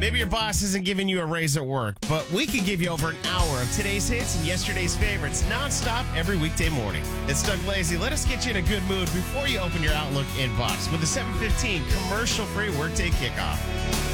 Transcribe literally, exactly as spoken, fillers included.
Maybe your boss isn't giving you a raise at work, but we can give you over an hour of today's hits and yesterday's favorites nonstop every weekday morning. It's Doug Lazy. Let us get you in a good mood before you open your Outlook inbox with the seven fifteen commercial-free workday kickoff.